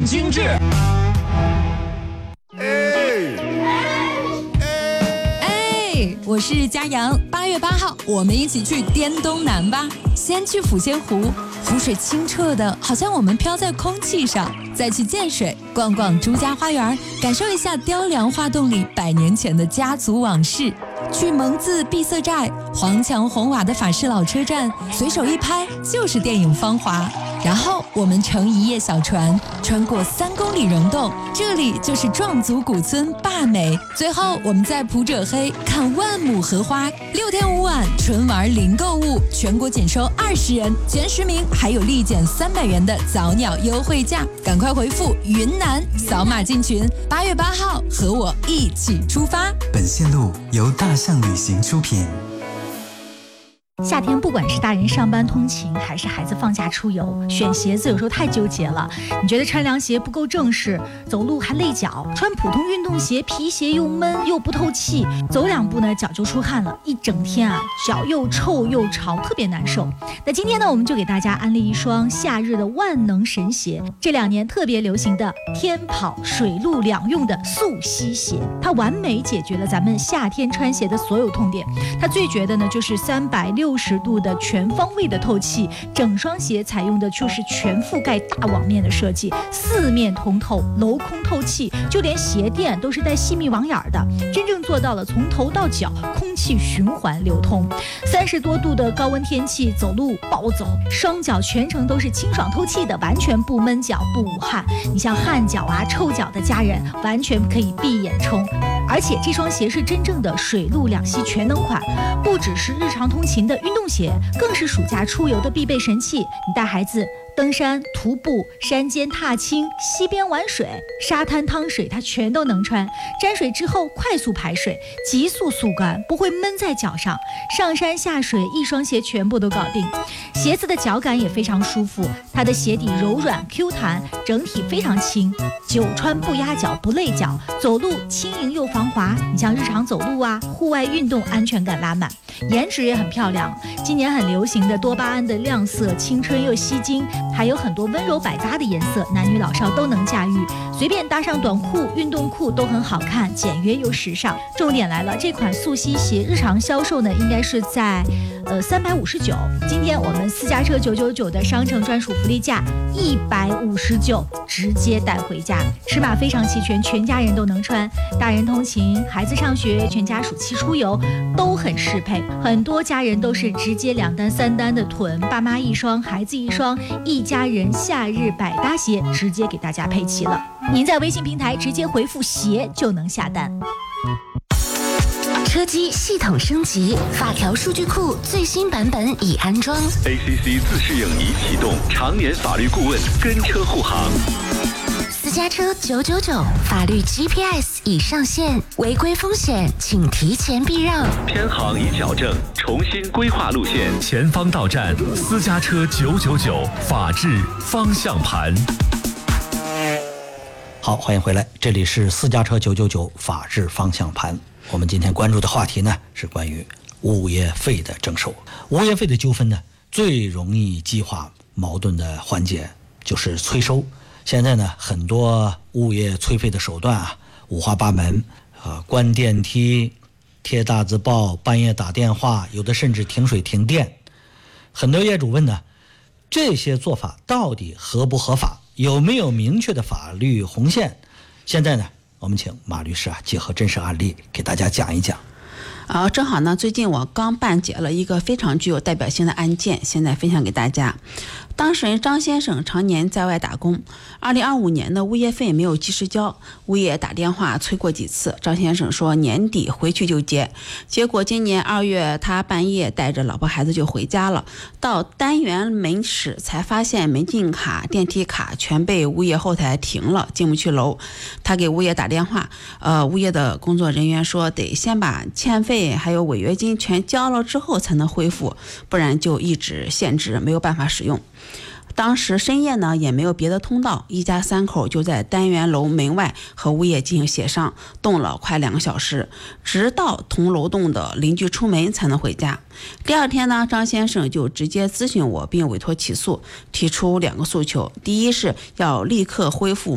精致。 我是佳阳，8月8号，我们一起去滇东南吧。先去抚仙湖，湖水清澈的，好像我们飘在空气上。再去建水，逛逛朱家花园，感受一下雕梁画栋里100年前的家族往事。去蒙自闭塞寨，黄墙红瓦的法式老车站，随手一拍就是电影《芳华》。然后我们乘1叶小船，穿过3公里溶洞，这里就是壮族古村坝美。最后我们在普者黑看万亩荷花，6天5晚纯玩零购物，全国仅收20人，前10名还有立减300元的早鸟优惠价。赶快回复云南，扫码进群。8月8号和我一起出发。 本线路由大象旅行出品。 夏天不管是大人上班通勤还是孩子放假出游，选鞋子有时候太纠结了。你觉得穿凉鞋不够正式，走路还累脚，穿普通运动鞋皮鞋又闷又不透气，走2步呢脚就出汗了，一整天啊脚又臭又潮，特别难受。那今天呢我们就给大家安利一双夏日的万能神鞋，这2年特别流行的天跑水陆两用的速吸鞋，它完美解决了咱们夏天穿鞋的所有痛点。它最绝的呢就是360度的全方位的透气，整双鞋采用的就是全覆盖大网面的设计，4面通透，镂空透气，就连鞋垫都是带细密网眼的，真正做到了从头到脚空气循环流通。30多度的高温天气，走路暴走，双脚全程都是清爽透气的，完全不闷脚不捂汗。你像汗脚啊臭脚的家人完全可以闭眼冲。而且这双鞋是真正的水陆两栖全能款，不只是日常通勤的运动鞋，更是暑假出游的必备神器。你带孩子登山、徒步、山间踏青、溪边玩水、沙滩趟水，它全都能穿。沾水之后快速排水，急速速干，不会闷在脚上。上山下水一双鞋全部都搞定。鞋子的脚感也非常舒服，它的鞋底柔软 Q 弹，整体非常轻，久穿不压脚不累脚，走路轻盈又防滑。你像日常走路啊，户外运动安全感拉满。颜值也很漂亮，今年很流行的多巴胺的亮色，青春又吸睛，还有很多温柔百搭的颜色，男女老少都能驾驭，随便搭上短裤、运动裤都很好看，简约又时尚。重点来了，这款速吸鞋日常销售呢，应该是在359，今天我们私家车999的商城专属福利价159，直接带回家，尺码非常齐全，全家人都能穿，大人通勤、孩子上学、全家暑期出游都很适配。很多家人都是直接2单3单的囤，爸妈1双，孩子1双，一家人夏日百搭鞋直接给大家配齐了。您在微信平台直接回复鞋就能下单。 车机系统升级，法条数据库最新版本已安装， ACC 自适应已启动，常年法律顾问跟车护航。 私家车999，法律 GPS 已上线，违规风险请提前避让， 偏航已矫正，重新规划路线，前方到站，私家车999，法治方向盘。 好，欢迎回来，这里是私家车999法治方向盘。我们今天关注的话题呢，是关于物业费的征收。物业费的纠纷呢，最容易激化矛盾的环节就是催收。现在呢，很多物业催费的手段啊，五花八门，关电梯、贴大字报、半夜打电话，有的甚至停水停电。很多业主问呢，这些做法到底合不合法？有没有明确的法律红线？现在呢，我们请马律师结合真实案例给大家讲一讲。 正好呢，最近我刚办结了一个非常具有代表性的案件，现在分享给大家。当事人张先生常年在外打工，2025年的物业费没有及时交，物业打电话催过几次，张先生说年底回去就结，结果今年2月他半夜带着老婆孩子就回家了，到单元门市才发现门禁卡、电梯卡全被物业后台停了，进不去楼。他给物业打电话，物业的工作人员说得先把欠费还有违约金全交了之后才能恢复，不然就一直限制，没有办法使用。当时深夜呢也没有别的通道，一家3口就在单元楼门外和物业进行协商，动了快2个小时，直到同楼栋的邻居出门才能回家。第2天呢，张先生就直接咨询我并委托起诉，提出2个诉求，第一是要立刻恢复